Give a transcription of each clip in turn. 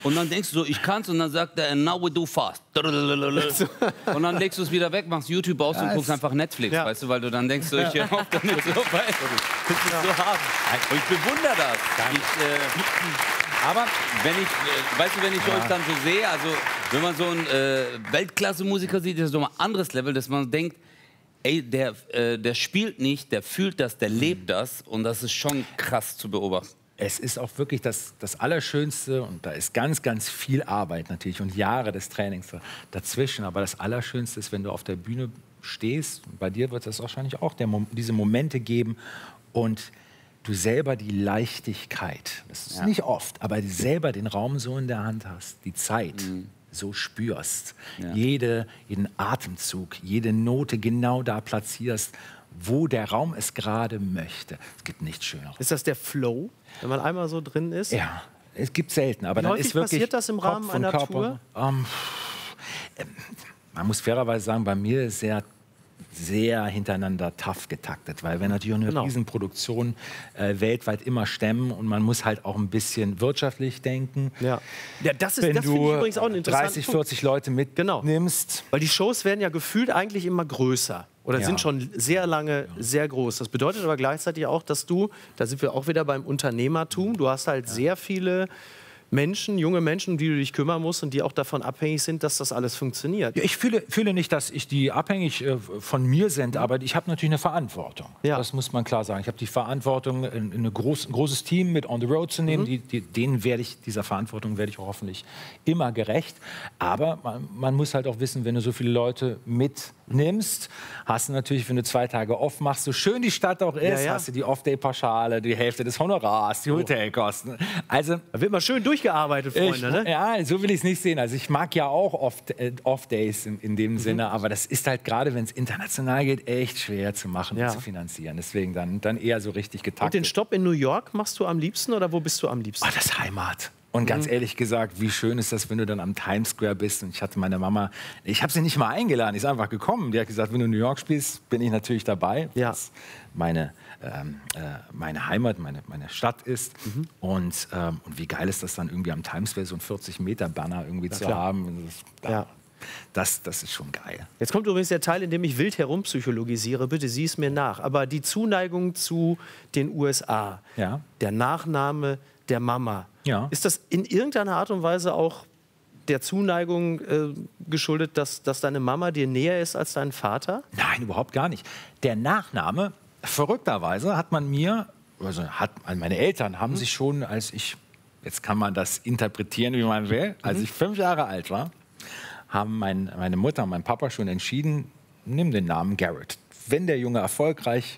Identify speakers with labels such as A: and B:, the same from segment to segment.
A: Und dann denkst du so, ich kann's, und dann sagt er, and now we do fast. Und dann legst du es wieder weg, machst YouTube aus und guckst einfach Netflix, weißt du, weil du dann denkst, so, ich hör auf damit so, weil das ist so hart. Und ich bewundere das. Aber wenn ich, weißt du, wenn ich euch dann so sehe, also wenn man so einen Weltklasse-Musiker sieht, das ist so ein anderes Level, dass man denkt, ey, der spielt nicht, der fühlt das, der lebt das, und das ist schon krass zu beobachten.
B: Es ist auch wirklich das Allerschönste, und da ist ganz, ganz viel Arbeit natürlich und Jahre des Trainings dazwischen. Aber das Allerschönste ist, wenn du auf der Bühne stehst, und bei dir wird es wahrscheinlich auch diese Momente geben, und du selber die Leichtigkeit, das ist nicht oft, aber selber den Raum so in der Hand hast, die Zeit so spürst, jeden Atemzug, jede Note genau da platzierst, wo der Raum es gerade möchte. Es gibt nichts Schöneres.
C: Ist das der Flow, wenn man einmal so drin ist?
B: Ja, es gibt selten. Aber dann ist wirklich
C: passiert das im Rahmen einer Tour?
B: Man muss fairerweise sagen, bei mir ist sehr hintereinander tough getaktet, weil wir natürlich auch eine Riesenproduktion weltweit immer stemmen, und man muss halt auch ein bisschen wirtschaftlich denken.
C: Ja, das finde ich übrigens auch ein interessanter
B: 30, 40 Leute mitnimmst.
C: Weil die Shows werden ja gefühlt eigentlich immer größer oder sind schon sehr lange sehr groß. Das bedeutet aber gleichzeitig auch, dass da sind wir auch wieder beim Unternehmertum, du hast halt sehr viele Menschen, junge Menschen, um die du dich kümmern musst und die auch davon abhängig sind, dass das alles funktioniert.
B: Ja, ich fühle nicht, dass ich die abhängig von mir sind, aber ich habe natürlich eine Verantwortung. Ja. Das muss man klar sagen. Ich habe die Verantwortung, ein großes Team mit on the road zu nehmen. Dieser Verantwortung werde ich auch hoffentlich immer gerecht. Aber man muss halt auch wissen, wenn du so viele Leute mitnimmst, hast du natürlich, wenn du 2 Tage off machst, so schön die Stadt auch ist, hast du die Off-Day-Pauschale, die Hälfte des Honorars, die Hotelkosten. Also
C: da wird man schön durchgearbeitet, Freunde, ne?
B: Ja, so will ich es nicht sehen. Also ich mag ja auch Off-Days in dem Sinne, aber das ist halt gerade, wenn es international geht, echt schwer zu machen und zu finanzieren. Deswegen dann eher so richtig getaktet.
C: Und den Stopp in New York machst du am liebsten, oder wo bist du am liebsten?
B: Oh, das ist Heimat. Und ganz ehrlich gesagt, wie schön ist das, wenn du dann am Times Square bist. Und ich hatte meine Mama, ich habe sie nicht mal eingeladen, die ist einfach gekommen. Die hat gesagt, wenn du in New York spielst, bin ich natürlich dabei. Ja. Das meine Heimat, meine Stadt ist. Und wie geil ist das dann irgendwie am Times Square, so ein 40-Meter-Banner irgendwie zu haben. Das ist schon geil.
C: Jetzt kommt übrigens der Teil, in dem ich wild herumpsychologisiere. Bitte sieh es mir nach. Aber die Zuneigung zu den USA, der Nachname der Mama, ist das in irgendeiner Art und Weise auch der Zuneigung geschuldet, dass deine Mama dir näher ist als dein Vater?
B: Nein, überhaupt gar nicht. Der Nachname, verrückterweise, hat man mir, also meine Eltern haben sich schon, als ich, jetzt kann man das interpretieren, wie man will, als ich 5 Jahre alt war, haben meine Mutter und mein Papa schon entschieden, nimm den Namen Garrett. Wenn der Junge erfolgreich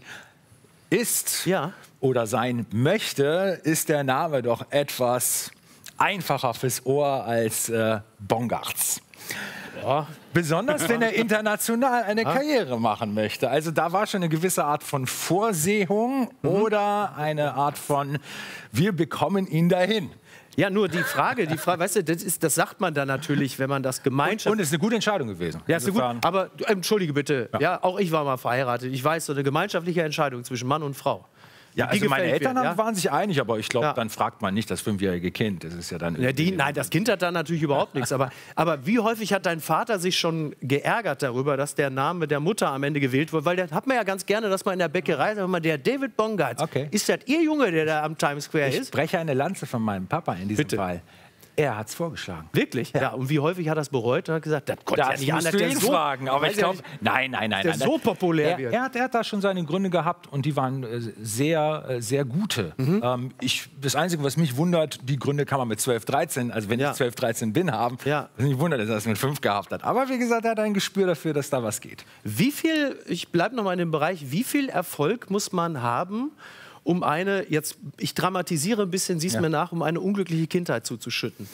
B: ist oder sein möchte, ist der Name doch etwas einfacher fürs Ohr als Bongartz. Ja. Besonders, wenn er international eine Karriere machen möchte. Also da war schon eine gewisse Art von Vorsehung oder eine Art von, wir bekommen ihn dahin.
C: Ja, nur die Frage, weißt du, das sagt man dann natürlich, wenn man das gemeinschaftlich...
B: Und es ist eine gute Entscheidung gewesen.
C: Ja, ist gut, aber entschuldige bitte, auch ich war mal verheiratet. Ich weiß, so eine gemeinschaftliche Entscheidung zwischen Mann und Frau.
B: Ja, also meine Eltern waren sich einig, aber ich glaube, dann fragt man nicht das 5-jährige Kind. Das ist ja dann
C: nein, das Kind hat dann natürlich überhaupt nichts. Aber wie häufig hat dein Vater sich schon geärgert darüber, dass der Name der Mutter am Ende gewählt wurde? Weil der hat man ja ganz gerne, dass man in der Bäckerei sagt, der David Bongartz, ist das Ihr Junge, der da am Times Square ist?
B: Ich breche eine Lanze von meinem Papa in diesem Fall. Er hat es vorgeschlagen.
C: Wirklich? Ja. Und wie häufig hat er es bereut? Er hat gesagt, das konnte ja nicht anders.
B: Du ihn fragen. Aber ich glaube, nein.
C: Der so populär wird.
B: Er hat da schon seine Gründe gehabt, und die waren sehr, sehr gute. Das Einzige, was mich wundert, die Gründe kann man mit 12, 13, also wenn ich 12, 13 bin, haben. Was mich wundert, dass er es mit 5 gehabt hat. Aber wie gesagt, er hat ein Gespür dafür, dass da was geht.
C: Ich bleibe noch mal in dem Bereich, wie viel Erfolg muss man haben, um ich dramatisiere ein bisschen, sieh's mir nach, um eine unglückliche Kindheit zuzuschütten?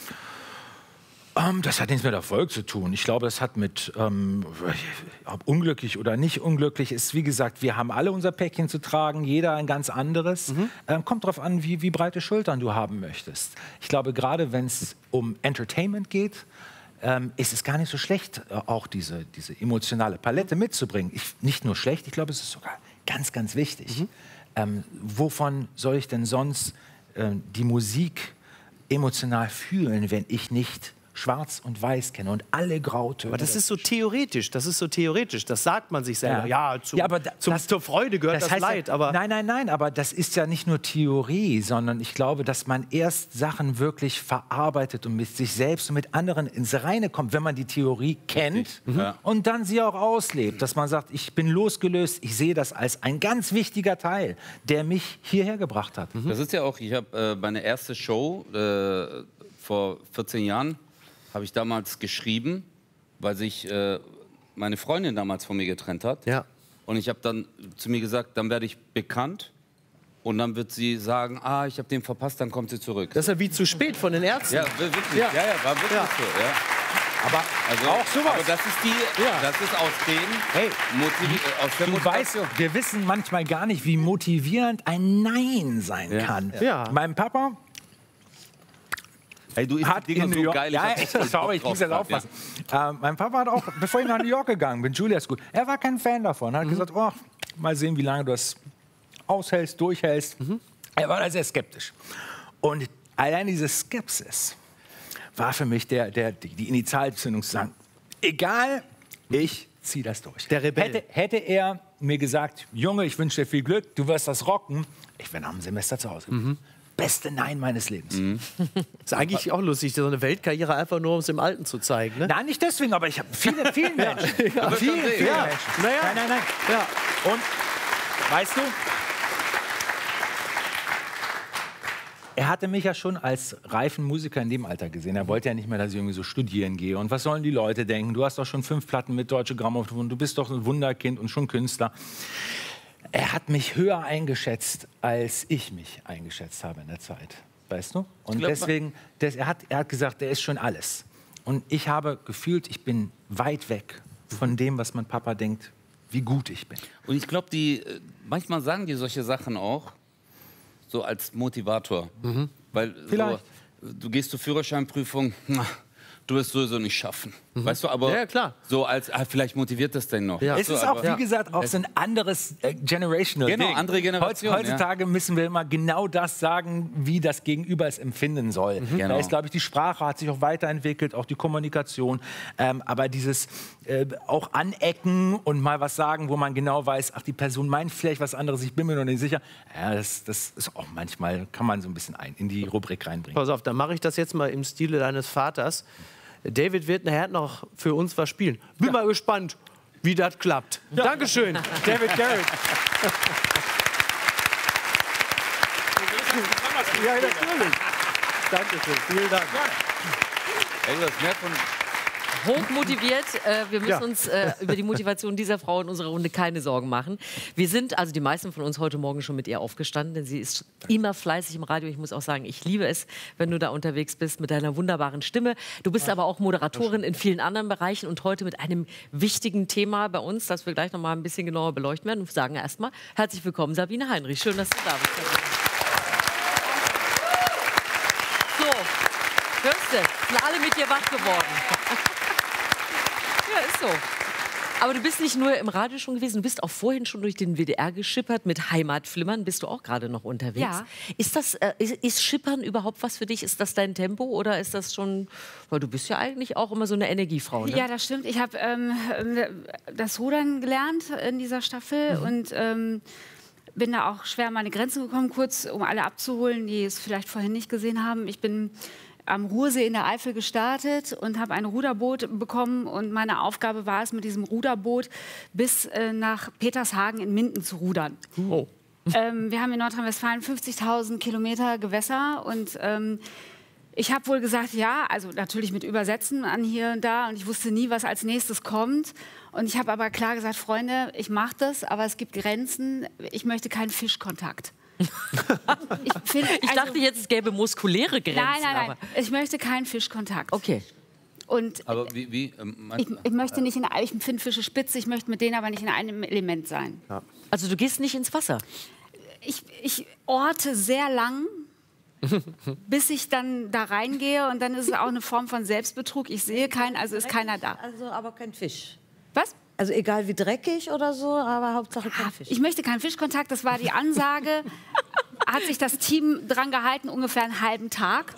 B: Das hat nichts mit Erfolg zu tun. Ich glaube, das hat mit, ob unglücklich oder nicht unglücklich ist, wie gesagt, wir haben alle unser Päckchen zu tragen, jeder ein ganz anderes. Kommt darauf an, wie breite Schultern du haben möchtest. Ich glaube, gerade wenn es um Entertainment geht, ist es gar nicht so schlecht, auch diese emotionale Palette mitzubringen. Nicht nur schlecht, ich glaube, es ist sogar ganz, ganz wichtig. Wovon soll ich denn sonst die Musik emotional fühlen, wenn ich nicht Schwarz und Weiß kenne und alle Grautöne.
C: Aber das ist so theoretisch, das sagt man sich selber. Ja, zur Freude gehört das Leid.
B: Ja,
C: aber
B: nein, aber das ist ja nicht nur Theorie, sondern ich glaube, dass man erst Sachen wirklich verarbeitet und mit sich selbst und mit anderen ins Reine kommt, wenn man die Theorie kennt und dann sie auch auslebt. Dass man sagt, ich bin losgelöst, ich sehe das als ein ganz wichtiger Teil, der mich hierher gebracht hat.
A: Das ist ja auch, ich habe meine erste Show vor 14 Jahren, habe ich damals geschrieben, weil sich meine Freundin damals von mir getrennt hat.
C: Ja.
A: Und ich habe dann zu mir gesagt, dann werde ich bekannt. Und dann wird sie sagen, ah, ich habe den verpasst, dann kommt sie zurück.
C: Das ist ja wie zu spät von den Ärzten.
A: Ja, wirklich. Ja, war wirklich so. Ja.
B: Aber also, auch sowas.
A: Aber das ist aus dem,
B: du weißt, wir wissen manchmal gar nicht, wie motivierend ein Nein sein kann.
C: Ja.
B: Mein Papa
A: hey, du isst
B: hat
A: Dinge
B: in New
A: so
B: York,
A: geil.
B: ich muss jetzt aufpassen. Mein Papa hat auch, bevor ich nach New York gegangen bin, Julia School, er war kein Fan davon. Er hat gesagt, oh, mal sehen, wie lange du das aushältst, durchhältst. Er war da sehr skeptisch. Und allein diese Skepsis war für mich die Initialzündung zu sagen, egal, ich ziehe das durch.
C: Der Rebell.
B: Hätte er mir gesagt, Junge, ich wünsche dir viel Glück, du wirst das rocken, ich wäre nach einem Semester zu Hause geblieben. Beste Nein meines Lebens.
C: Ist eigentlich auch lustig, so eine Weltkarriere einfach nur, um es im Alten zu zeigen. Ne?
B: Nein, nicht deswegen, aber ich habe vielen Menschen. Vielen Menschen.
C: Naja.
B: Nein. Ja. Und, weißt du, er hatte mich ja schon als reifen Musiker in dem Alter gesehen. Er wollte ja nicht mehr, dass ich irgendwie so studieren gehe. Und was sollen die Leute denken? Du hast doch schon 5 Platten mit Deutsche Grammophon, du bist doch ein Wunderkind und schon Künstler. Er hat mich höher eingeschätzt, als ich mich eingeschätzt habe in der Zeit. Weißt du? Und deswegen, er hat gesagt, der ist schon alles. Und ich habe gefühlt, ich bin weit weg von dem, was mein Papa denkt, wie gut ich bin.
A: Und ich glaube, manchmal sagen die solche Sachen auch, so als Motivator. Weil so, du gehst zur Führerscheinprüfung, du wirst sowieso nicht schaffen. Weißt du, aber
C: ja, klar.
A: so als, vielleicht motiviert das denn noch.
B: Ja. Es ist auch, wie gesagt, auch so ein anderes generational Ding.
A: Andere Generation.
B: Heutzutage müssen wir immer genau das sagen, wie das Gegenüber es empfinden soll. Da ist, glaube ich, die Sprache hat sich auch weiterentwickelt, auch die Kommunikation. Aber dieses auch anecken und mal was sagen, wo man genau weiß, ach, die Person meint vielleicht was anderes, ich bin mir noch nicht sicher. Ja, das ist auch manchmal, kann man so ein bisschen in die Rubrik reinbringen.
C: Pass auf, dann mache ich das jetzt mal im Stile deines Vaters. David wird nachher noch für uns was spielen. Bin mal gespannt, wie das klappt. Ja. Dankeschön, David Garrett. Ja, natürlich. Dankeschön, vielen Dank.
A: Ey, du hast mehr von
D: hochmotiviert. Wir müssen uns über die Motivation dieser Frau in unserer Runde keine Sorgen machen. Wir sind, also die meisten von uns, heute Morgen schon mit ihr aufgestanden, denn sie ist immer fleißig im Radio. Ich muss auch sagen, ich liebe es, wenn du da unterwegs bist mit deiner wunderbaren Stimme. Du bist aber auch Moderatorin in vielen anderen Bereichen und heute mit einem wichtigen Thema bei uns, das wir gleich noch mal ein bisschen genauer beleuchten werden. Und sagen erstmal herzlich willkommen, Sabine Heinrich. Schön, dass du da bist. So, hörst du, sind alle mit dir wach geworden. Ja, ist so. Aber du bist nicht nur im Radio schon gewesen, du bist auch vorhin schon durch den WDR geschippert. Mit Heimatflimmern bist du auch gerade noch unterwegs.
E: Ja.
D: Ist Schippern überhaupt was für dich? Ist das dein Tempo oder ist das schon... Weil du bist ja eigentlich auch immer so eine Energiefrau, ne?
E: Ja, das stimmt. Ich habe das Rudern gelernt in dieser Staffel und bin da auch schwer an meine Grenzen gekommen. Kurz, um alle abzuholen, die es vielleicht vorhin nicht gesehen haben. Ich bin am Ruhrsee in der Eifel gestartet und habe ein Ruderboot bekommen. Und meine Aufgabe war es, mit diesem Ruderboot bis nach Petershagen in Minden zu rudern.
C: Oh.
E: Wir haben in Nordrhein-Westfalen 50.000 Kilometer Gewässer. Und ich habe wohl gesagt, ja, also natürlich mit Übersetzen an hier und da. Und ich wusste nie, was als nächstes kommt. Und ich habe aber klar gesagt, Freunde, ich mache das, aber es gibt Grenzen. Ich möchte keinen Fischkontakt.
D: Ich dachte jetzt, es gäbe muskuläre Grenzen.
E: Nein. Aber ich möchte keinen Fischkontakt.
D: Okay.
E: Und
A: aber wie
E: ich möchte nicht ich finde Fische spitze, ich möchte mit denen aber nicht in einem Element sein.
C: Ja.
D: Also du gehst nicht ins Wasser?
E: Ich orte sehr lang, bis ich dann da reingehe und dann ist es auch eine Form von Selbstbetrug. Ich sehe keinen, also ist keiner da.
F: Also aber kein Fisch.
E: Was?
F: Also egal wie dreckig oder so, aber Hauptsache kein Fisch.
E: Ich möchte keinen Fischkontakt, das war die Ansage. Hat sich das Team dran gehalten, ungefähr einen halben Tag.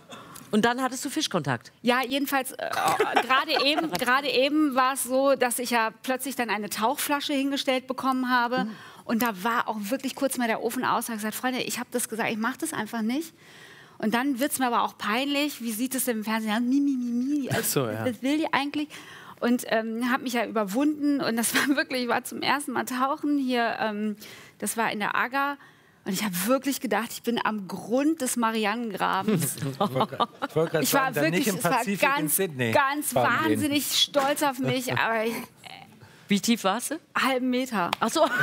D: Und dann hattest du Fischkontakt?
E: Ja, jedenfalls, gerade eben war es so, dass ich ja plötzlich dann eine Tauchflasche hingestellt bekommen habe. Und da war auch wirklich kurz mal der Ofen aus. Ich habe gesagt, Freunde, ich habe das gesagt, ich mache das einfach nicht. Und dann wird es mir aber auch peinlich. Wie sieht es denn im Fernsehen aus? Also, das will die eigentlich. Und habe mich ja überwunden. Und das war wirklich, ich war zum ersten Mal tauchen hier. Das war in der Agger. Und ich habe wirklich gedacht, ich bin am Grund des Marianengrabens. Ich war wirklich, es war ganz wahnsinnig stolz auf mich. Aber
D: wie tief warst du?
E: Halben Meter.
D: Ach so. Schön,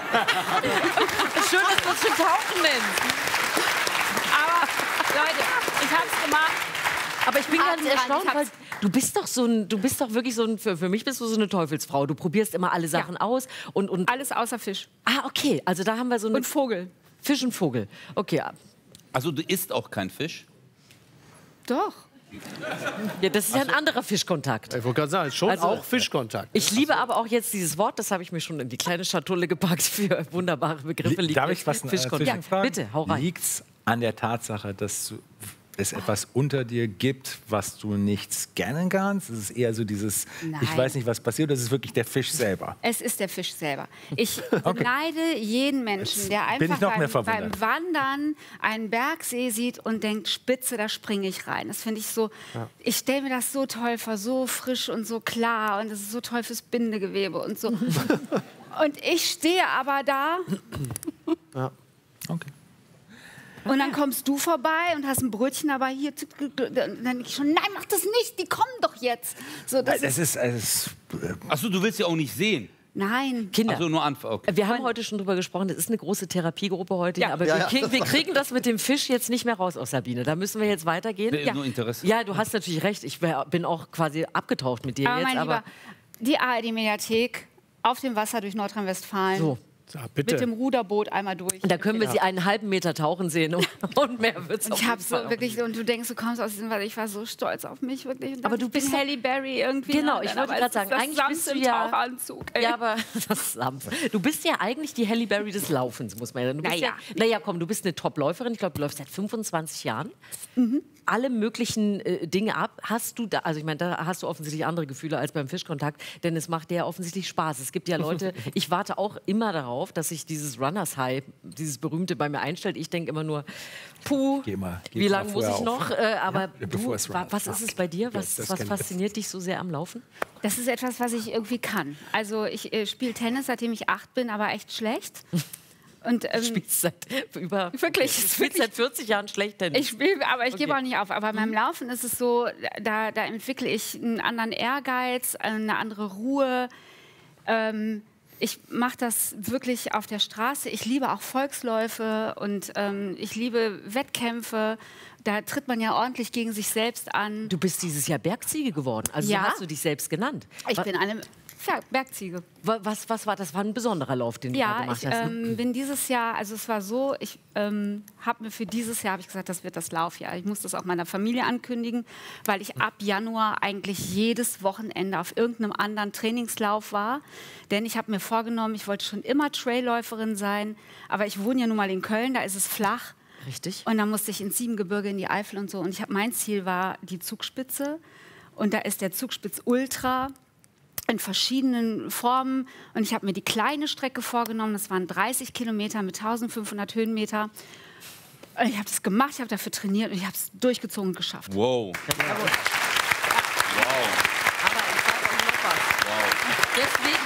D: dass du es schon Tauchen nennst.
E: Aber Leute, ich habe es gemacht.
D: Aber ich bin ganz erstaunt, weil du bist doch wirklich so ein, für mich bist du so eine Teufelsfrau. Du probierst immer alle Sachen aus und
E: alles außer Fisch.
D: Ah, okay. Also da haben wir so eine...
E: Und Vogel.
D: Fisch und Vogel. Okay.
A: Also du isst auch kein Fisch?
E: Doch.
D: Ja, das ist ja ein anderer Fischkontakt.
C: Ich wollte gerade sagen, schon auch Fischkontakt.
D: Ich liebe aber auch jetzt dieses Wort, das habe ich mir schon in die kleine Schatulle gepackt für wunderbare Begriffe.
B: Darf ich was
D: Fischkontakt? Ja, bitte, hau rein.
B: Liegt's an der Tatsache, dass es etwas unter dir gibt, was du nicht scannen kannst? Es ist eher so dieses, ich weiß nicht, was passiert, das ist wirklich der Fisch selber.
E: Es ist der Fisch selber. Ich beneide jeden Menschen, der einfach beim Wandern einen Bergsee sieht und denkt, Spitze, da springe ich rein. Das finde ich so, ich stelle mir das so toll vor, so frisch und so klar und das ist so toll fürs Bindegewebe und so. Und ich stehe aber da.
C: Ja.
B: Okay.
E: Und dann kommst du vorbei und hast ein Brötchen dabei hier. Dann denke ich schon, nein, mach das nicht, die kommen doch jetzt. So,
A: Achso, du willst ja auch nicht sehen.
E: Nein.
D: Kinder,
A: also nur okay.
D: Wir haben heute schon drüber gesprochen, das ist eine große Therapiegruppe heute, aber wir kriegen das mit dem Fisch jetzt nicht mehr raus aus Sabine. Da müssen wir jetzt weitergehen.
A: Nur Interesse.
D: Ja, du hast natürlich recht, ich bin auch quasi abgetaucht mit dir
E: aber
D: jetzt.
E: Mein Lieber, die ARD-Mediathek auf dem Wasser durch Nordrhein-Westfalen.
D: So.
C: Ja, bitte.
E: Mit dem Ruderboot einmal durch.
D: Da können wir sie einen halben Meter tauchen sehen und mehr wird es auch
E: nicht. Ich habe so wirklich, und du denkst, du kommst aus diesem, weil ich war so stolz auf mich, wirklich.
D: Aber du bist
E: Halle Berry irgendwie.
D: Genau, ich wollte gerade sagen, eigentlich bist du ja...
E: Tauchanzug, ey.
D: Ja, aber das du bist ja eigentlich die Halle Berry des Laufens, muss man ja sagen. Naja, komm, du bist eine Top-Läuferin. Ich glaube, du läufst seit 25 Jahren. Alle möglichen Dinge ab. Hast du da, also ich meine, da hast du offensichtlich andere Gefühle als beim Fischkontakt, denn es macht dir ja offensichtlich Spaß. Es gibt ja Leute, ich warte auch immer darauf, dass sich dieses Runners High, dieses berühmte bei mir einstellt. Ich denke immer nur, puh, wie lange muss ich noch? Aber du, was ist es bei dir? Was fasziniert dich so sehr am Laufen?
E: Das ist etwas, was ich irgendwie kann. Also ich spiele Tennis, seitdem ich 8 bin, aber echt schlecht. Und,
D: spielst seit
E: wirklich
D: seit 40 Jahren schlecht Tennis.
E: Ich spiele, aber ich gebe auch nicht auf. Aber beim Laufen ist es so, da entwickle ich einen anderen Ehrgeiz, eine andere Ruhe. Ich mache das wirklich auf der Straße. Ich liebe auch Volksläufe und ich liebe Wettkämpfe. Da tritt man ja ordentlich gegen sich selbst an.
D: Du bist dieses Jahr Bergziege geworden. Also so hast du dich selbst genannt.
E: Ich bin eine Bergziege.
D: Was war das? War ein besonderer Lauf, den du gemacht hast?
E: Ja, ich bin dieses Jahr, also es war so, ich habe mir für dieses Jahr gesagt, das wird das Laufjahr. Ich muss das auch meiner Familie ankündigen, weil ich ab Januar eigentlich jedes Wochenende auf irgendeinem anderen Trainingslauf war. Denn ich habe mir vorgenommen, ich wollte schon immer Trailläuferin sein, aber ich wohne ja nun mal in Köln, da ist es flach.
D: Richtig.
E: Und dann musste ich ins Siebengebirge, in die Eifel und so. Und mein Ziel war die Zugspitze. Und da ist der Zugspitz Ultra in verschiedenen Formen. Und ich habe mir die kleine Strecke vorgenommen. Das waren 30 Kilometer mit 1500 Höhenmeter. Und ich habe das gemacht, ich habe dafür trainiert und ich habe es durchgezogen und geschafft.
A: Wow.
D: Wow. Aber ich sage auch noch was. Wow. Deswegen,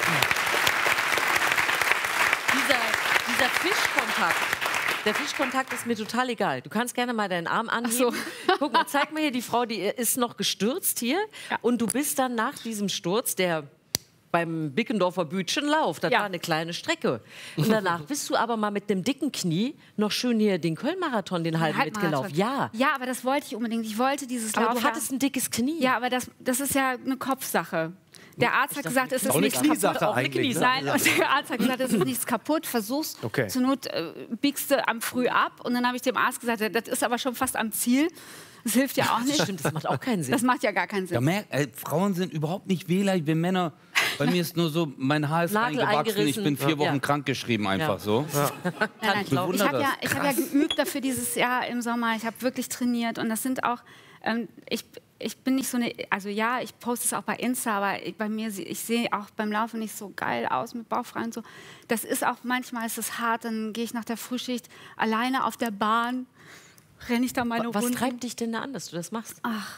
D: dieser Fischkontakt, der Fischkontakt ist mir total egal. Du kannst gerne mal deinen Arm anheben.
E: So.
D: Guck mal, zeig mir hier die Frau, die ist noch gestürzt hier. Ja. Und du bist dann nach diesem Sturz, der beim Bickendorfer Bütchenlauf, das war eine kleine Strecke. Und danach bist du aber mal mit einem dicken Knie noch schön hier den Köln-Marathon, den halben mitgelaufen. Ja.
E: Ja, aber das wollte ich unbedingt. Ich wollte dieses Lauf.
D: Aber du hattest ein dickes Knie.
E: Ja, aber das ist ja eine Kopfsache. Der Arzt hat gesagt, es ist nichts kaputt. Nein, und der Arzt hat gesagt, es ist nichts kaputt. Versuch's. Okay. Zur Not biegst du am Früh ab. Und dann habe ich dem Arzt gesagt, das ist aber schon fast am Ziel. Das hilft ja auch nicht.
D: Stimmt, das macht auch keinen Sinn.
E: Das macht ja gar keinen Sinn.
A: Ja, Frauen sind überhaupt nicht wehleidig, wenn Männer Bei mir ist nur so, mein Haar ist eingewachsen, ich bin 4 Wochen krankgeschrieben, einfach so.
E: Nein, ich habe ja geübt dafür dieses Jahr im Sommer. Ich habe wirklich trainiert und das sind auch, ich bin nicht so eine, also ja, ich poste es auch bei Insta, aber bei mir, ich sehe auch beim Laufen nicht so geil aus mit Bauch frei und so. Das ist auch, manchmal ist es hart, dann gehe ich nach der Frühschicht alleine auf der Bahn, renne ich da meine Runde.
D: Was treibt dich denn da an, dass du das machst?
E: Ach.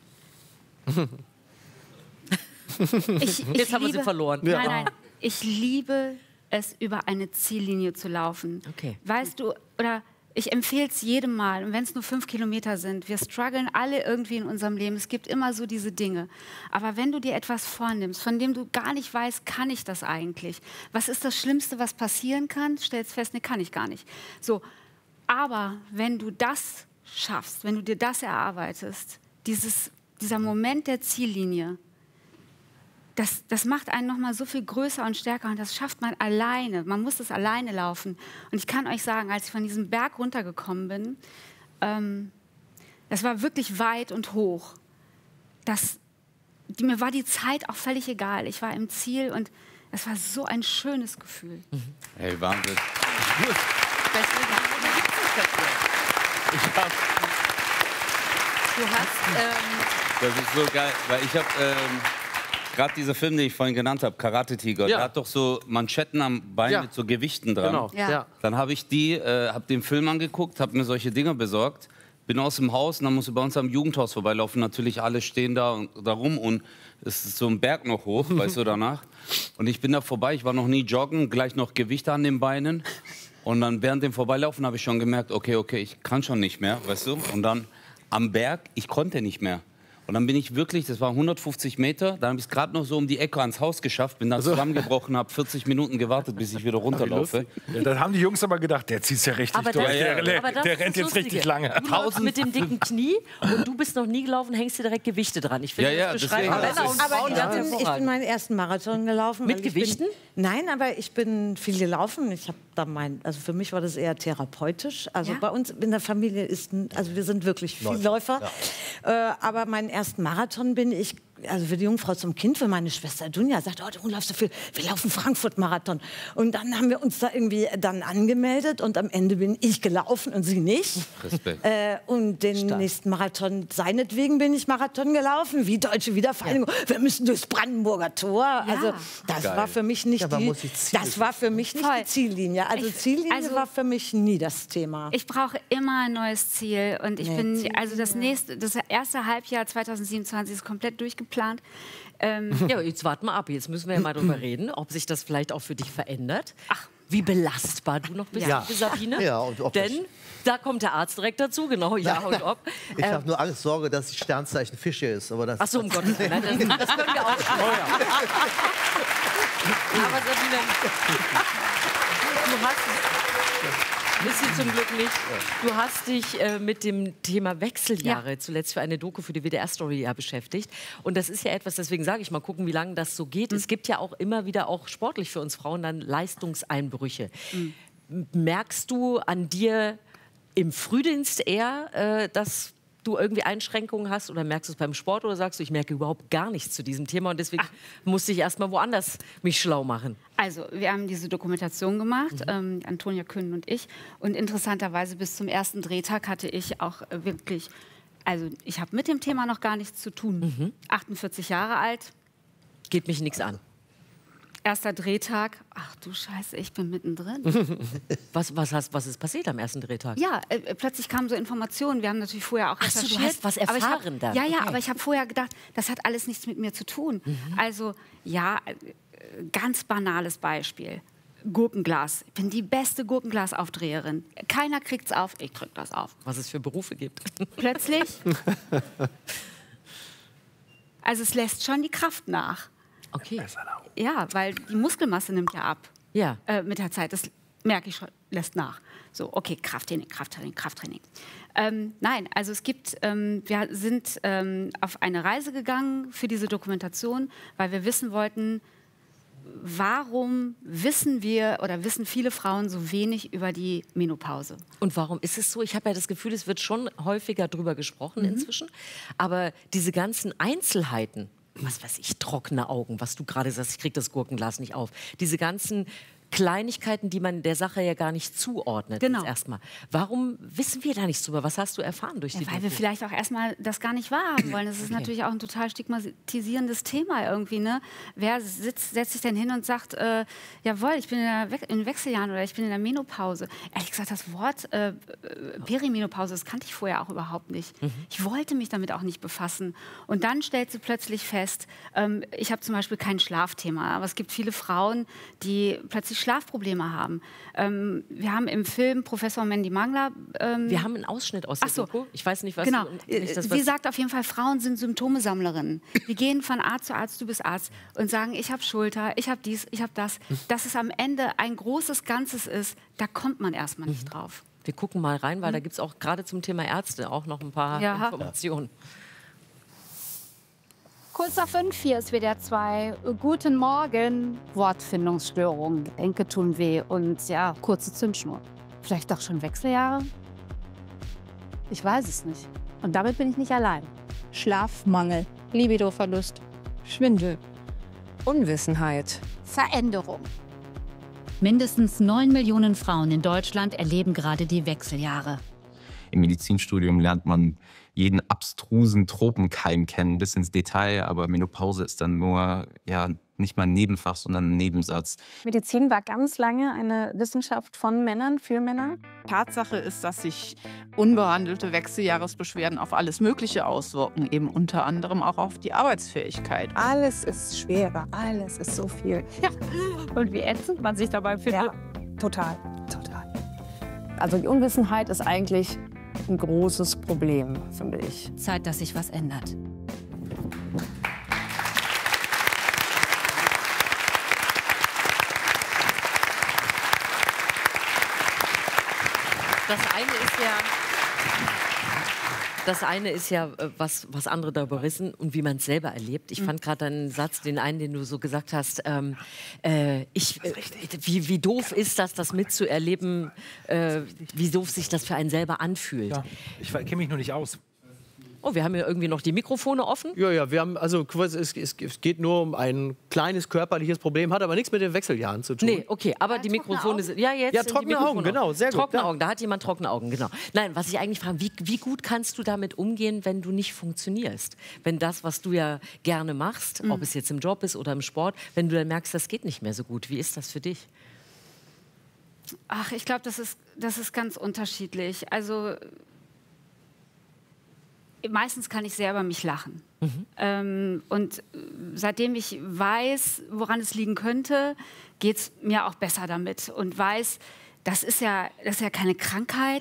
D: Jetzt haben wir sie verloren.
E: Nein, ich liebe es, über eine Ziellinie zu laufen.
D: Okay.
E: Weißt du, oder ich empfehle es jedem Mal, und wenn es nur 5 Kilometer sind, wir strugglen alle irgendwie in unserem Leben, es gibt immer so diese Dinge. Aber wenn du dir etwas vornimmst, von dem du gar nicht weißt, kann ich das eigentlich? Was ist das Schlimmste, was passieren kann? Stellst fest, nee, kann ich gar nicht. So, aber wenn du das schaffst, wenn du dir das erarbeitest, dieser Moment der Ziellinie, das macht einen noch mal so viel größer und stärker und das schafft man alleine. Man muss es alleine laufen. Und ich kann euch sagen, als ich von diesem Berg runtergekommen bin, das war wirklich weit und hoch. Mir war die Zeit auch völlig egal. Ich war im Ziel und es war so ein schönes Gefühl.
A: Hey, Wahnsinn. Das ist so geil, weil ich habe gerade dieser Film, den ich vorhin genannt habe, Karate Tiger, der hat doch so Manschetten am Bein mit so Gewichten dran.
C: Genau. Ja.
A: Dann habe ich hab den Film angeguckt, habe mir solche Dinger besorgt, bin aus dem Haus und dann musste bei uns am Jugendhaus vorbeilaufen. Natürlich alle stehen da rum und es ist so ein Berg noch hoch, weißt du, danach. Und ich bin da vorbei, ich war noch nie joggen, gleich noch Gewichte an den Beinen. Und dann während dem Vorbeilaufen habe ich schon gemerkt, okay, ich kann schon nicht mehr, weißt du. Und dann am Berg, ich konnte nicht mehr. Und dann bin ich wirklich, das war 150 Meter, dann habe ich es gerade noch so um die Ecke ans Haus geschafft, bin dann zusammengebrochen, habe 40 Minuten gewartet, bis ich wieder runterlaufe.
B: Ja, dann haben die Jungs aber gedacht, der zieht es ja richtig durch, der rennt jetzt richtig lange.
D: Du läufst mit dem dicken Knie und du bist noch nie gelaufen, hängst dir direkt Gewichte dran. Ich finde, das beschreibt Männer und Frauen ganz hervorragend.
F: Ich bin meinen ersten Marathon gelaufen.
D: Mit Gewichten?
F: Nein, aber ich bin viel gelaufen. Ich habe da also für mich war das eher therapeutisch. Also bei uns in der Familie wir sind wirklich Vielläufer. Ja. Aber meinen ersten Marathon bin ich, also für die Jungfrau zum Kind, für meine Schwester Dunja, sagt, oh, du läufst so viel, wir laufen Frankfurt-Marathon. Und dann haben wir uns da irgendwie dann angemeldet und am Ende bin ich gelaufen und sie nicht.
A: Respekt.
F: Und den nächsten Marathon, seinetwegen bin ich Marathon gelaufen, wie Deutsche Wiedervereinigung. Wir müssen durchs Brandenburger Tor. Ja. Also das war für mich nicht die Ziellinie. Also Ziellinie war für mich nie das Thema.
E: Ich brauche immer ein neues Ziel und ich bin, also das erste Halbjahr 2027 ist komplett durchgeplant.
D: Ja, jetzt warten wir ab. Jetzt müssen wir ja mal drüber reden, ob sich das vielleicht auch für dich verändert. Ach, wie belastbar du noch bist, liebe Sabine.
G: Ja, und ob
D: denn da kommt der Arzt direkt dazu, genau, ja und ob.
G: Ich habe nur Angst, Sorge, dass die Sternzeichen Fische ist. Aber das,
D: ach so, um Gottes Willen, das können wir auch. Aber Sabine, du hast bist du zum Glück nicht. Du hast dich mit dem Thema Wechseljahre zuletzt für eine Doku für die WDR-Story beschäftigt. Und das ist ja etwas, deswegen sage ich mal, gucken, wie lange das so geht. Es gibt ja auch immer wieder, auch sportlich für uns Frauen, dann Leistungseinbrüche. Merkst du an dir im Frühdienst eher, dass du irgendwie Einschränkungen hast oder merkst du es beim Sport oder sagst du, ich merke überhaupt gar nichts zu diesem Thema und deswegen musste ich erst mal woanders mich schlau machen?
E: Also, wir haben diese Dokumentation gemacht, Antonia Kühn und ich. Und interessanterweise bis zum ersten Drehtag hatte ich auch wirklich, also ich habe mit dem Thema noch gar nichts zu tun. 48 Jahre alt.
D: Geht mich nichts an.
E: Erster Drehtag, ach du Scheiße, ich bin mittendrin.
D: Was ist passiert am ersten Drehtag?
E: Ja, plötzlich kamen so Informationen. Wir haben natürlich vorher auch recherchiert.
D: Ach so, du hast was erfahren dann.
E: Ja, aber ich habe vorher gedacht, das hat alles nichts mit mir zu tun. Also, ja, ganz banales Beispiel. Gurkenglas. Ich bin die beste Gurkenglasaufdreherin. Keiner kriegt's auf, ich drück das auf.
D: Was es für Berufe gibt.
E: Plötzlich. Also es lässt schon die Kraft nach.
D: Okay.
E: Ja, weil die Muskelmasse nimmt ja ab.
D: Ja.
E: Mit der Zeit. Das merke ich schon, lässt nach. So, okay, Krafttraining. Nein, also es gibt, wir sind auf eine Reise gegangen für diese Dokumentation, weil wir wissen wollten, warum wissen wir oder wissen viele Frauen so wenig über die Menopause?
D: Und warum ist es so? Ich habe ja das Gefühl, es wird schon häufiger drüber gesprochen inzwischen. Aber diese ganzen Einzelheiten, was weiß ich, trockene Augen, was du gerade sagst, ich krieg das Gurkenglas nicht auf. Diese ganzen Kleinigkeiten, die man der Sache ja gar nicht zuordnet.
E: Genau.
D: Erstmal. Warum wissen wir da nichts drüber? Was hast du erfahren durch die
E: Weil wir vielleicht auch erstmal das gar nicht wahrhaben wollen. Das ist natürlich auch ein total stigmatisierendes Thema irgendwie. Ne? Wer setzt sich denn hin und sagt, jawohl, ich bin in den Wechseljahren oder ich bin in der Menopause. Ehrlich gesagt, das Wort Perimenopause, das kannte ich vorher auch überhaupt nicht. Ich wollte mich damit auch nicht befassen. Und dann stellt sie plötzlich fest, ich habe zum Beispiel kein Schlafthema, aber es gibt viele Frauen, die plötzlich Schlafprobleme haben. Wir haben im Film Professor Mandy Mangler...
D: wir haben einen Ausschnitt aus der Doku. Ich weiß nicht, was...
E: Genau.
D: Nicht,
E: Sie sagt auf jeden Fall, Frauen sind Symptomesammlerinnen. Die gehen von Arzt zu Arzt, du bist Arzt, und sagen, ich habe Schulter, ich habe dies, ich habe das. Dass es am Ende ein großes Ganzes ist, da kommt man erstmal nicht drauf.
D: Wir gucken mal rein, weil da gibt es auch gerade zum Thema Ärzte auch noch ein paar Informationen.
H: Kurz nach 5, hier ist WDR 2. Guten Morgen. Wortfindungsstörungen, Gelenke tun weh und ja, kurze Zündschnur. Vielleicht doch schon Wechseljahre? Ich weiß es nicht. Und damit bin ich nicht allein.
I: Schlafmangel, Libidoverlust, Schwindel, Unwissenheit,
H: Veränderung.
J: Mindestens 9 Millionen Frauen in Deutschland erleben gerade die Wechseljahre.
K: Im Medizinstudium lernt man jeden abstrusen Tropenkeim kennen, bis ins Detail, aber Menopause ist dann nur nicht mal ein Nebenfach, sondern ein Nebensatz.
L: Medizin war ganz lange eine Wissenschaft von Männern, für Männer.
M: Tatsache ist, dass sich unbehandelte Wechseljahresbeschwerden auf alles Mögliche auswirken, eben unter anderem auch auf die Arbeitsfähigkeit.
I: Alles ist schwerer, alles ist so viel.
L: Ja. Und wie ätzend man sich dabei fühlt.
I: Ja, total. Also die Unwissenheit ist eigentlich ein großes Problem, finde ich.
J: Zeit, dass sich was ändert.
D: Das eine ist ja, was andere darüber wissen und wie man es selber erlebt. Ich fand gerade deinen Satz, den du so gesagt hast, wie doof ist das mitzuerleben, wie doof sich das für einen selber anfühlt.
B: Ja, ich kenne mich nur nicht aus.
D: Oh, wir haben hier irgendwie noch die Mikrofone offen.
C: Ja, wir haben, also es geht nur um ein kleines körperliches Problem, hat aber nichts mit den Wechseljahren zu tun.
D: Nee, okay, aber die Mikrofone sind... Ja, jetzt
C: ja,
D: sind
C: trockene
D: die Mikrofone
C: Augen, genau, sehr gut.
D: Trockene Augen, da hat jemand trockene Augen, genau. Nein, was ich eigentlich frage, wie gut kannst du damit umgehen, wenn du nicht funktionierst? Wenn das, was du ja gerne machst, ob es jetzt im Job ist oder im Sport, wenn du dann merkst, das geht nicht mehr so gut. Wie ist das für dich?
E: Ach, ich glaube, das ist ganz unterschiedlich. Also... Meistens kann ich sehr über mich lachen. Und seitdem ich weiß, woran es liegen könnte, geht es mir auch besser damit. Und weiß, das ist ja keine Krankheit.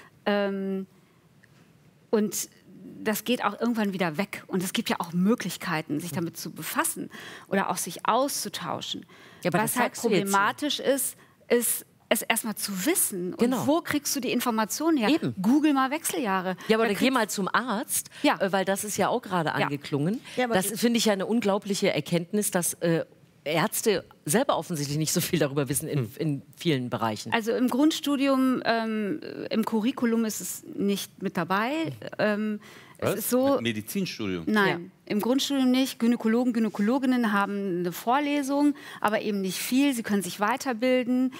E: Und das geht auch irgendwann wieder weg. Und es gibt ja auch Möglichkeiten, sich damit zu befassen oder auch sich auszutauschen.
D: Ja,
E: was halt problematisch ist es erstmal zu wissen. Und wo kriegst du die Informationen her?
D: Eben.
E: Google mal Wechseljahre.
D: Ja, aber dann geh mal zum Arzt, weil das ist ja auch gerade angeklungen. Ja, das finde ich ja eine unglaubliche Erkenntnis, dass Ärzte selber offensichtlich nicht so viel darüber wissen in vielen Bereichen.
E: Also im Grundstudium, im Curriculum ist es nicht mit dabei. Es ist so,
A: Medizinstudium?
E: Nein, im Grundstudium nicht. Gynäkologen, Gynäkologinnen haben eine Vorlesung, aber eben nicht viel. Sie können sich weiterbilden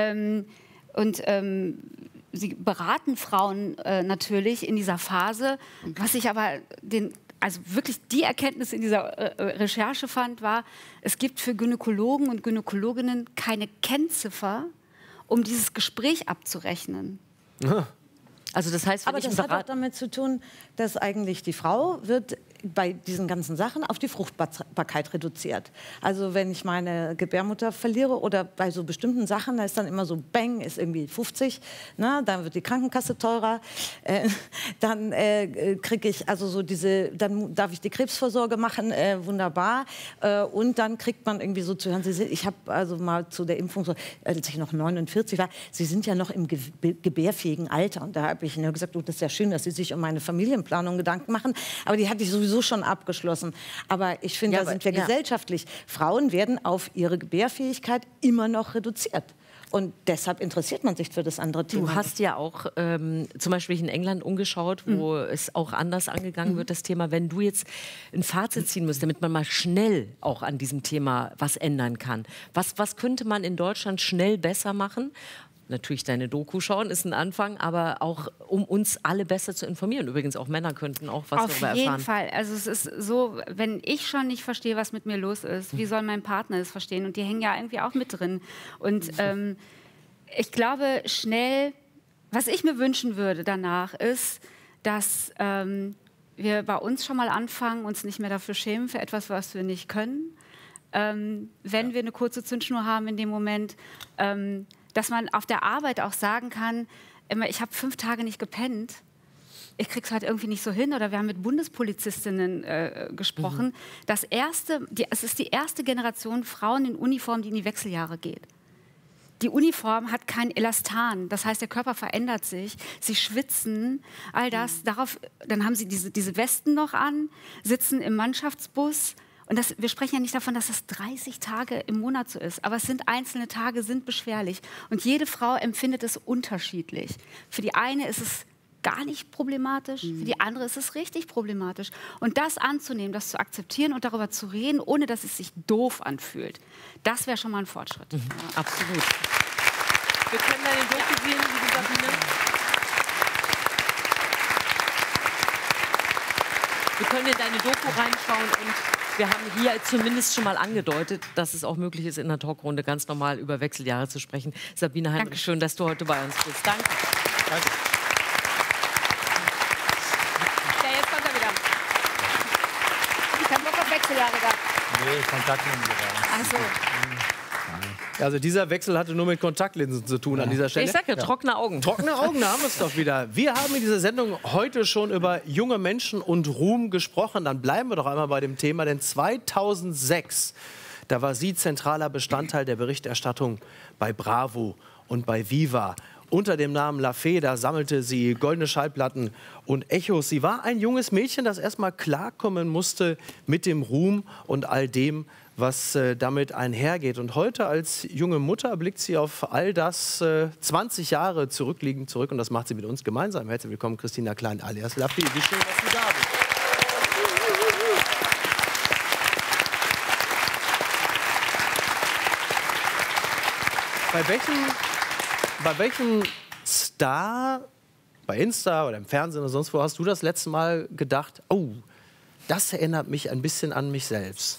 E: sie beraten Frauen natürlich in dieser Phase. Was ich aber also wirklich die Erkenntnis in dieser Recherche fand, war, es gibt für Gynäkologen und Gynäkologinnen keine Kennziffer, um dieses Gespräch abzurechnen.
D: Also das heißt,
F: aber das hat auch damit zu tun, dass eigentlich die Frau wird bei diesen ganzen Sachen auf die Fruchtbarkeit reduziert. Also wenn ich meine Gebärmutter verliere oder bei so bestimmten Sachen, da ist dann immer so, bang, ist irgendwie 50, ne? Dann wird die Krankenkasse teurer, dann kriege ich also so dann darf ich die Krebsvorsorge machen, wunderbar, und dann kriegt man irgendwie so zu hören, ich habe also mal zu der Impfung, so, als ich noch 49 war, Sie sind ja noch im gebärfähigen Alter, und da habe ich nur gesagt, oh, das ist ja schön, dass Sie sich um meine Familienplanung Gedanken machen, aber die hatte ich sowieso schon abgeschlossen. Aber ich finde, da sind wir gesellschaftlich. Frauen werden auf ihre Gebärfähigkeit immer noch reduziert. Und deshalb interessiert man sich für das andere Thema.
D: Du hast ja auch zum Beispiel in England umgeschaut, wo es auch anders angegangen wird, das Thema. Wenn du jetzt ein Fazit ziehen müsst, damit man mal schnell auch an diesem Thema was ändern kann. Was könnte man in Deutschland schnell besser machen? Natürlich deine Doku schauen ist ein Anfang, aber auch um uns alle besser zu informieren. Übrigens auch Männer könnten auch was darüber erfahren.
E: Auf jeden Fall. Also es ist so, wenn ich schon nicht verstehe, was mit mir los ist, wie soll mein Partner es verstehen? Und die hängen ja irgendwie auch mit drin. Und ich glaube schnell, was ich mir wünschen würde danach ist, dass wir bei uns schon mal anfangen, uns nicht mehr dafür schämen für etwas, was wir nicht können. Wenn wir eine kurze Zündschnur haben in dem Moment, dass man auf der Arbeit auch sagen kann, immer, ich habe 5 Tage nicht gepennt, ich krieg's halt irgendwie nicht so hin. Oder wir haben mit Bundespolizistinnen gesprochen. Es ist die erste Generation Frauen in Uniform, die in die Wechseljahre geht. Die Uniform hat kein Elastan, das heißt, der Körper verändert sich, sie schwitzen, all das. Dann haben sie diese Westen noch an, sitzen im Mannschaftsbus. Und wir sprechen ja nicht davon, dass das 30 Tage im Monat so ist. Aber einzelne Tage sind beschwerlich. Und jede Frau empfindet es unterschiedlich. Für die eine ist es gar nicht problematisch, für die andere ist es richtig problematisch. Und das anzunehmen, das zu akzeptieren und darüber zu reden, ohne dass es sich doof anfühlt, das wäre schon mal ein Fortschritt.
D: Ja, absolut. Wir können deine Doku sehen, liebe Sabine. Wir können in deine Doku reinschauen und wir haben hier zumindest schon mal angedeutet, dass es auch möglich ist, in der Talkrunde ganz normal über Wechseljahre zu sprechen. Sabine Heinrich, schön, dass du heute bei uns bist. Danke.
C: Danke.
E: Ja, jetzt kommt er wieder. Ich habe Bock auf Wechseljahre gehabt.
B: Nee, Kontaktlinsen gerade.
E: Ach so.
C: Also dieser Wechsel hatte nur mit Kontaktlinsen zu tun an dieser Stelle.
D: Ich sag ja, trockene Augen.
C: Trockene Augen, da haben wir es doch wieder. Wir haben in dieser Sendung heute schon über junge Menschen und Ruhm gesprochen. Dann bleiben wir doch einmal bei dem Thema, denn 2006, da war sie zentraler Bestandteil der Berichterstattung bei Bravo und bei Viva. Unter dem Namen La Fee, da sammelte sie goldene Schallplatten und Echos. Sie war ein junges Mädchen, das erstmal klarkommen musste mit dem Ruhm und all dem, was damit einhergeht. Und heute als junge Mutter blickt sie auf all das 20 Jahre zurückliegend zurück. Und das macht sie mit uns gemeinsam. Herzlich willkommen, Christina Klein alias La Fee. Wie schön, dass Sie da sind. Bei welchem Star, bei Insta oder im Fernsehen oder sonst wo, hast du das letzte Mal gedacht, oh, das erinnert mich ein bisschen an mich selbst?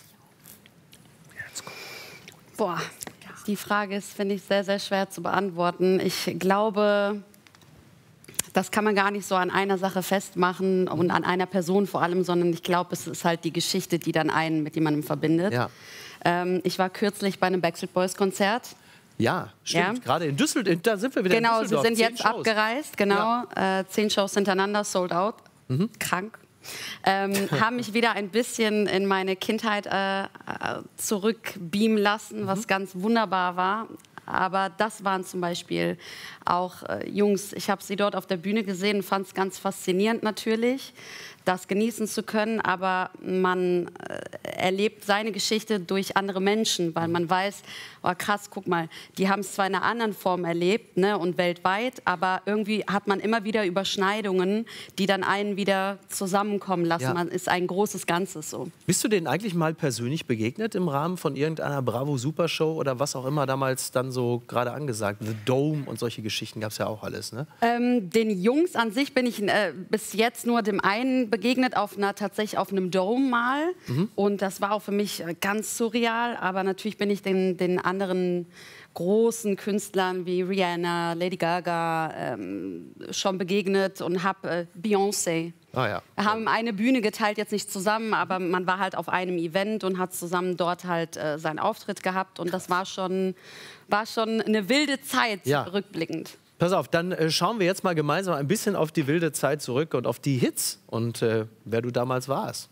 N: Boah, die Frage ist, finde ich, sehr, sehr schwer zu beantworten. Ich glaube, das kann man gar nicht so an einer Sache festmachen und an einer Person vor allem, sondern ich glaube, es ist halt die Geschichte, die dann einen mit jemandem verbindet. Ja. Ich war kürzlich bei einem Backstreet Boys Konzert.
C: Ja, stimmt. Ja. Gerade in Düsseldorf, da sind wir wieder in Düsseldorf.
N: Genau, sie sind jetzt abgereist, genau. Ja. 10 Shows hintereinander, sold out. Krank. Haben mich wieder ein bisschen in meine Kindheit zurückbeamen lassen, was ganz wunderbar war. Aber das waren zum Beispiel auch Jungs. Ich habe sie dort auf der Bühne gesehen und fand es ganz faszinierend natürlich, das genießen zu können. Aber man erlebt seine Geschichte durch andere Menschen, weil man weiß, oh krass, guck mal, die haben es zwar in einer anderen Form erlebt, ne, und weltweit, aber irgendwie hat man immer wieder Überschneidungen, die dann einen wieder zusammenkommen lassen. Ja. Man ist ein großes Ganzes so. Bist
C: du denen eigentlich mal persönlich begegnet im Rahmen von irgendeiner Bravo-Supershow oder was auch immer damals dann so gerade angesagt? The Dome und solche Geschichten gab es ja auch alles, ne?
N: Den Jungs an sich bin ich bis jetzt nur dem einen begegnet, tatsächlich auf einem Dome mal. Und das war auch für mich ganz surreal. Aber natürlich bin ich den anderen großen Künstlern wie Rihanna, Lady Gaga schon begegnet und habe Beyoncé. Ah, ja. Wir haben eine Bühne geteilt, jetzt nicht zusammen, aber man war halt auf einem Event und hat zusammen dort halt seinen Auftritt gehabt. Und das war schon eine wilde Zeit, rückblickend.
C: Pass auf, dann schauen wir jetzt mal gemeinsam ein bisschen auf die wilde Zeit zurück und auf die Hits und wer du damals warst.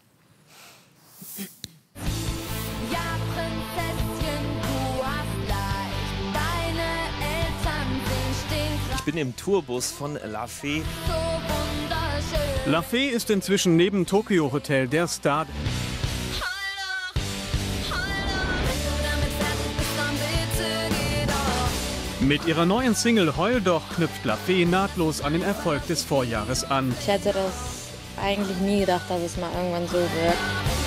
O: Ja, Prinzesschen, du hast leicht, deine Eltern sind stinkreich.
P: Ich bin im Tourbus von La Fee.
O: So wunderschön.
Q: La Fee ist inzwischen neben Tokyo Hotel der Star. Mit ihrer neuen Single Heul doch knüpft La Fee nahtlos an den Erfolg des Vorjahres an.
R: Ich hätte das eigentlich nie gedacht, dass es mal irgendwann so wird.